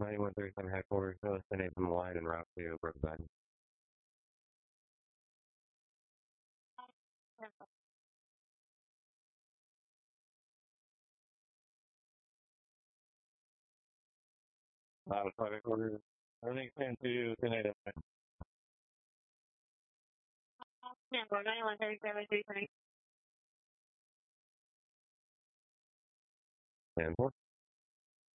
9137 headquarters, destination from Wide and route to Brookside. Five headquarters. Everything's been to Canada. Yeah, we're 9137 320. And 4.